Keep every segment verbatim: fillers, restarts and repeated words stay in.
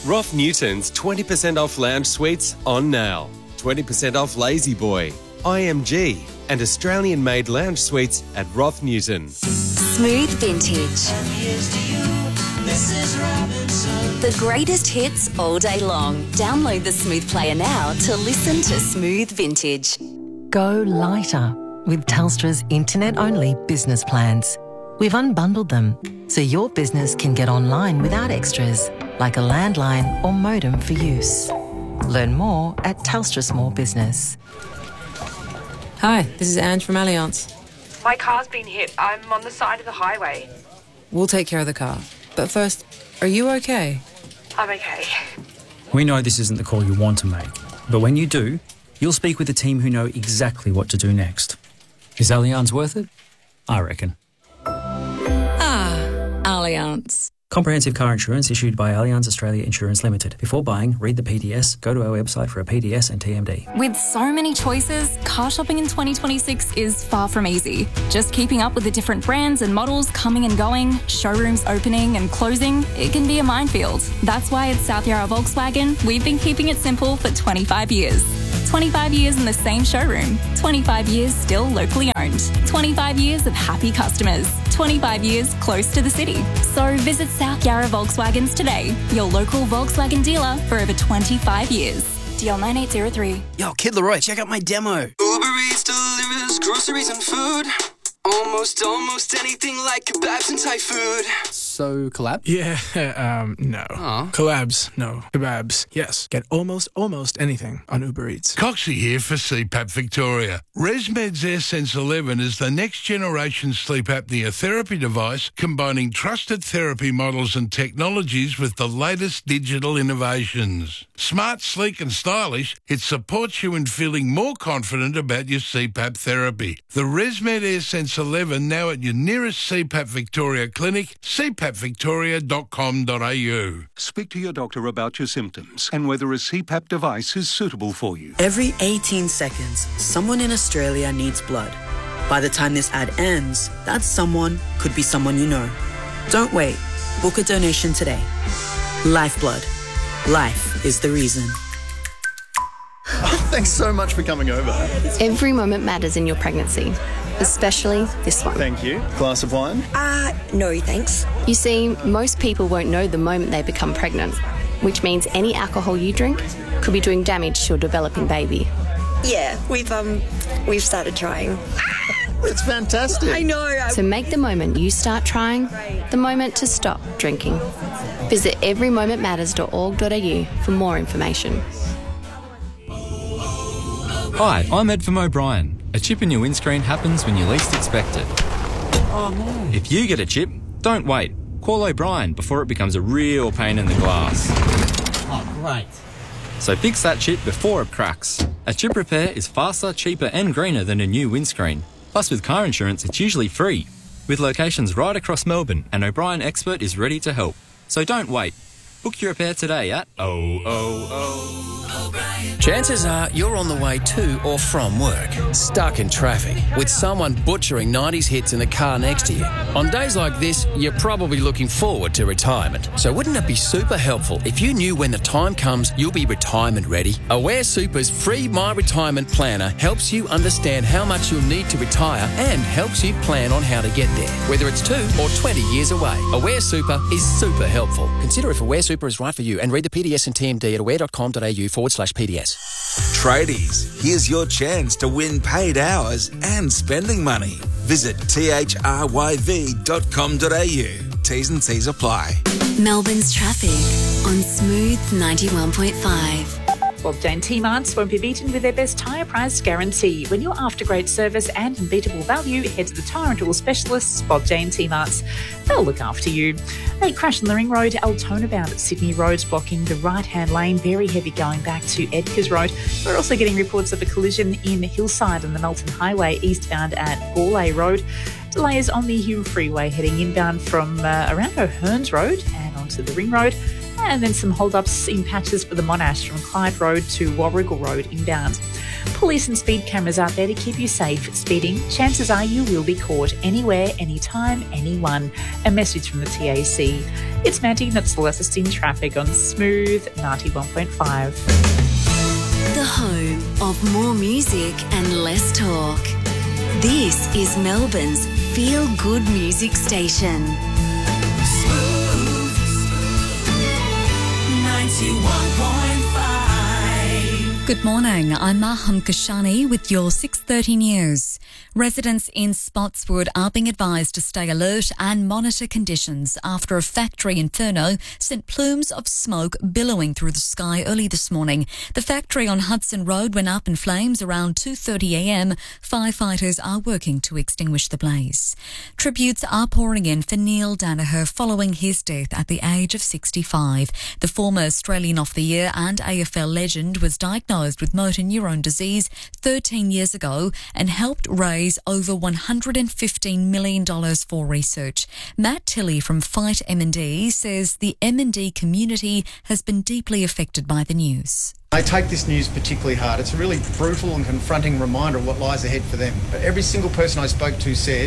Roth Newton's twenty percent off lounge suites on now. twenty percent off Lazy Boy, I M G and Australian-made lounge suites at Roth Newton. Smooth Vintage. The greatest hits all day long. Download the Smooth Player now to listen to Smooth Vintage. Go lighter with Telstra's internet-only business plans. We've unbundled them so your business can get online without extras, like a landline or modem for use. Learn more at Telstra Small Business. Hi, this is Ange from Allianz. My car's been hit. I'm on the side of the highway. We'll take care of the car. But first, are you okay? I'm okay. We know this isn't the call you want to make, but when you do, you'll speak with a team who know exactly what to do next. Is Allianz worth it? I reckon. Ah, Allianz. Comprehensive car insurance issued by Allianz Australia Insurance Limited. Before buying, read the P D S, go to our website for a P D S and T M D. With so many choices, car shopping in twenty twenty-six is far from easy. Just keeping up with the different brands and models coming and going, showrooms opening and closing, it can be a minefield. That's why at South Yarra Volkswagen, we've been keeping it simple for twenty-five years. twenty-five years in the same showroom. twenty-five years still locally owned. twenty-five years of happy customers. twenty-five years close to the city. So visit South Yarra Volkswagens today, your local Volkswagen dealer for over twenty-five years. D L nine eight zero three. Yo, Kid Leroy, check out my demo. Uber Eats delivers groceries and food. Almost, almost anything like kebabs and Thai food. So, collab? Yeah, um, no. Aww. Collabs, no. Kebabs, yes. Get almost, almost anything on Uber Eats. Coxie here for C PAP Victoria. ResMed's AirSense eleven is the next generation sleep apnea therapy device combining trusted therapy models and technologies with the latest digital innovations. Smart, sleek and stylish, it supports you in feeling more confident about your C PAP therapy. The ResMed AirSense eleven now at your nearest C PAP Victoria clinic, c pap victoria dot com dot a u. Speak to your doctor about your symptoms and whether a C PAP device is suitable for you. Every eighteen seconds, someone in Australia needs blood. By the time this ad ends, that someone could be someone you know. Don't wait. Book a donation today. Lifeblood. Life is the reason. Thanks so much for coming over. Every moment matters in your pregnancy, especially this one. Thank you. Glass of wine? Uh, no thanks. You see, most people won't know the moment they become pregnant, which means any alcohol you drink could be doing damage to your developing baby. Yeah, we've um, we've started trying. It's fantastic. I know. So make the moment you start trying the moment to stop drinking. Visit every moment matters dot org dot a u for more information. Hi, I'm Ed from O'Brien. A chip in your windscreen happens when you least expect it. Oh no. If you get a chip, don't wait. Call O'Brien before it becomes a real pain in the glass. Oh, great. So fix that chip before it cracks. A chip repair is faster, cheaper and greener than a new windscreen. Plus with car insurance, it's usually free. With locations right across Melbourne, an O'Brien expert is ready to help. So don't wait. Book your repair today at oh oh oh O'Brien. Chances are you're on the way to or from work, stuck in traffic, with someone butchering nineties hits in the car next to you. On days like this, you're probably looking forward to retirement. So wouldn't it be super helpful if you knew when the time comes you'll be retirement ready? Aware Super's free My Retirement Planner helps you understand how much you'll need to retire and helps you plan on how to get there, whether it's two or twenty years away. Aware Super is super helpful. Consider if Aware Super is right for you and read the P D S and T M D at aware dot com dot a u forward slash P D S. Tradies, here's your chance to win paid hours and spending money. Visit t h r y v dot com dot a u. T's and C's apply. Melbourne's traffic on Smooth ninety-one point five. Bob Jane T-Marts won't be beaten with their best tyre price guarantee. When you're after great service and unbeatable value, head to the tyre and tool specialists, Bob Jane T-Marts. They'll look after you. A crash on the Ring Road, Altona bound at Sydney Roads, blocking the right-hand lane. Very heavy going back to Edgars Road. We're also getting reports of a collision in Hillside on the Melton Highway, eastbound at Gourlay Road. Delays on the Hill Freeway heading inbound from uh, around O'Hearns Road and onto the Ring Road. And then some hold-ups in patches for the Monash from Clyde Road to Warrigal Road inbound. Police and speed cameras out there to keep you safe. Speeding, chances are you will be caught anywhere, anytime, anyone. A message from the T A C. It's Mandy, that's the latest in traffic on Smooth ninety-one point five. The home of more music and less talk. This is Melbourne's feel-good music station. Smooth ninety-one point five. Good morning, I'm Maham Kashani with your six thirty news. Residents in Spotswood are being advised to stay alert and monitor conditions after a factory inferno sent plumes of smoke billowing through the sky early this morning. The factory on Hudson Road went up in flames around two thirty a m. Firefighters are working to extinguish the blaze. Tributes are pouring in for Neil Danaher following his death at the age of sixty-five. The former Australian of the Year and A F L legend was diagnosed with motor neurone disease thirteen years ago and helped raise over one hundred fifteen million dollars for research. Matt Tilley from Fight M and D says the M and D community has been deeply affected by the news. They take this news particularly hard. It's a really brutal and confronting reminder of what lies ahead for them. But every single person I spoke to said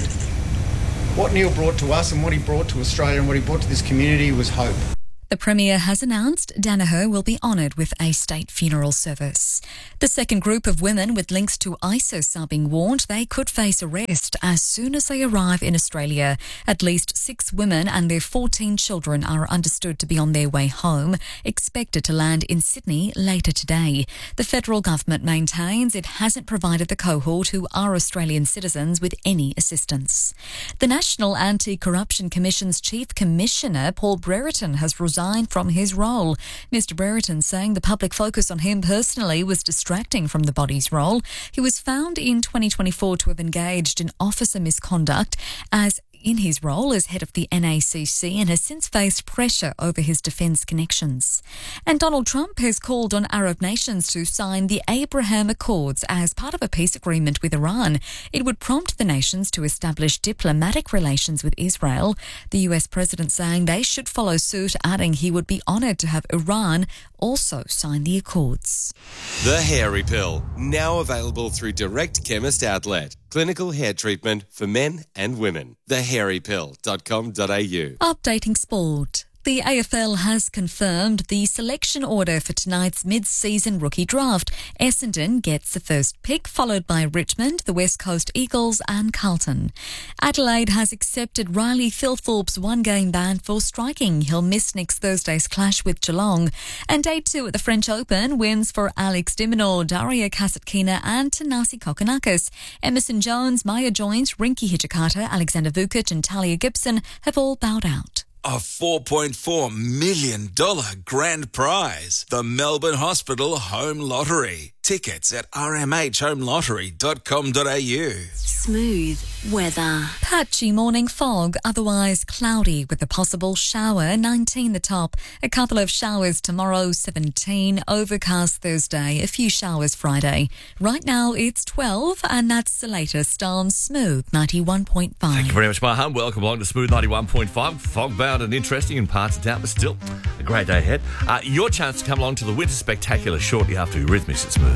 what Neil brought to us and what he brought to Australia and what he brought to this community was hope. The Premier has announced Danaher will be honoured with a state funeral service. The second group of women with links to ISIS are being warned they could face arrest as soon as they arrive in Australia. At least six women and their fourteen children are understood to be on their way home, expected to land in Sydney later today. The federal government maintains it hasn't provided the cohort, who are Australian citizens, with any assistance. The National Anti-Corruption Commission's Chief Commissioner, Paul Brereton, has resigned from his role. Mister Brereton saying the public focus on him personally was distracting from the body's role. He was found in twenty twenty-four to have engaged in officer misconduct as in his role as head of the N A C C and has since faced pressure over his defence connections. And Donald Trump has called on Arab nations to sign the Abraham Accords as part of a peace agreement with Iran. It would prompt the nations to establish diplomatic relations with Israel. The U S president saying they should follow suit, adding he would be honoured to have Iran also sign the accords. The Hairy Pill, now available through Direct Chemist Outlet. Clinical hair treatment for men and women. the hairy pill dot com dot a u. Updating sport. The A F L has confirmed the selection order for tonight's mid-season rookie draft. Essendon gets the first pick, followed by Richmond, the West Coast Eagles and Carlton. Adelaide has accepted Riley Thilthorpe's one-game ban for striking. He'll miss next Thursday's clash with Geelong. And day two at the French Open, wins for Alex de Minaur, Daria Kasatkina and Tanasi Kokkinakis. Emerson Jones, Maya Joins, Rinky Hijikata, Alexander Vukic and Talia Gibson have all bowed out. A four point four million dollars grand prize. The Melbourne Hospital Home Lottery. Tickets at r m h home lottery dot com dot a u. Smooth weather. Patchy morning fog, otherwise cloudy with a possible shower, nineteen the top. A couple of showers tomorrow, seventeen. Overcast Thursday, a few showers Friday. Right now it's twelve, and that's the latest on Smooth ninety-one point five. Thank you very much, Maham. Welcome along to Smooth ninety-one point five. Fog-bound and interesting in parts of town, but still a great day ahead. Uh, your chance to come along to the Winter Spectacular shortly after Eurythmics at Smooth.